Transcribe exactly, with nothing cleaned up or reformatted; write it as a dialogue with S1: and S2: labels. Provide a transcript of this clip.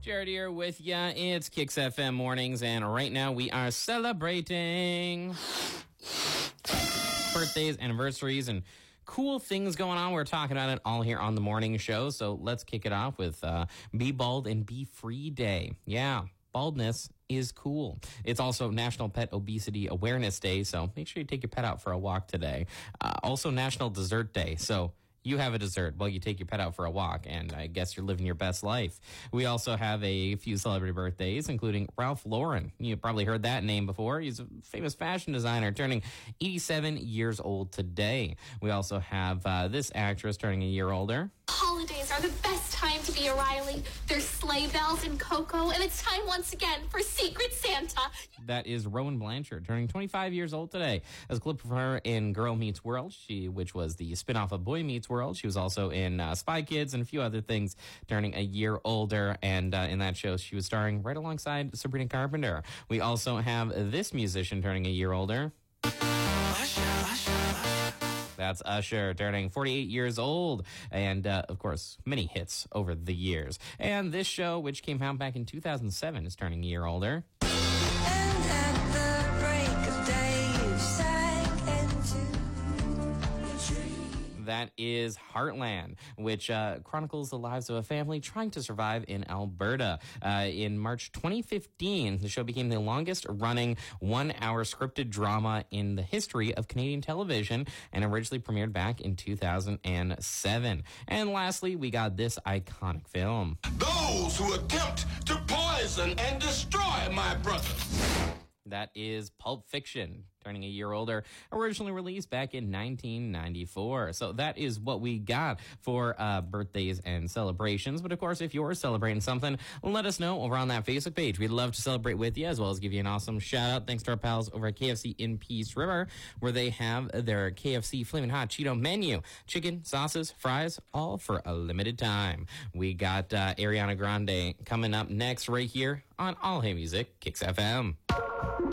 S1: Jared here with ya. It's Kicks F M mornings, and right now we are celebrating birthdays, anniversaries, and cool things going on. We're talking about it all here on the morning show. So let's kick it off with uh, Be Bald and Be Free Day. Yeah, baldness is cool. It's also National Pet Obesity Awareness Day, so make sure you take your pet out for a walk today. Uh, also National Dessert Day, so you have a dessert while you take your pet out for a walk, and I guess you're living your best life. We also have a few celebrity birthdays, including Ralph Lauren. You've probably heard that name before. He's a famous fashion designer turning eighty-seven years old today. We also have uh, this actress turning a year older.
S2: Holidays are the best time to be a Riley. There's sleigh bells and cocoa, and it's time once again for Secret Santa.
S1: That is Rowan Blanchard, turning twenty-five years old today. There's a clip of her in Girl Meets World, she, which was the spinoff of Boy Meets World. She was also in uh, Spy Kids and a few other things, turning a year older. And uh, in that show, she was starring right alongside Sabrina Carpenter. We also have this musician turning a year older. That's Usher, turning forty-eight years old. And, uh, of course, many hits over the years. And this show, which came out back in two thousand seven, is turning a year older.
S3: And at the break of day, you sang into
S1: That is Heartland, which uh, chronicles the lives of a family trying to survive in Alberta. Uh, in March twenty fifteen, the show became the longest-running one-hour scripted drama in the history of Canadian television and originally premiered back in two thousand seven. And lastly, we got this iconic film.
S4: Those who attempt to poison and destroy my brothers.
S1: That is Pulp Fiction, turning a year older, originally released back in nineteen ninety-four. So that is what we got for uh, birthdays and celebrations. But of course, if you're celebrating something, let us know over on that Facebook page. We'd love to celebrate with you, as well as give you an awesome shout out. Thanks to our pals over at K F C in Peace River, where they have their K F C Flamin' Hot Cheeto menu. Chicken, sauces, fries, all for a limited time. We got uh, Ariana Grande coming up next right here on All Hey Music, Kicks F M.